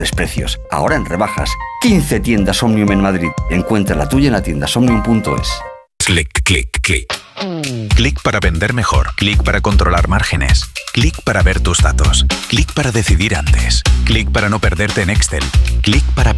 Precios. Ahora en rebajas. 15 tiendas Omnium en Madrid. Encuentra la tuya en la tienda omnium.es. Clic, clic, clic. Clic para vender mejor. Clic para controlar márgenes. Clic para ver tus datos. Clic para decidir antes. Clic para no perderte en Excel. Clic para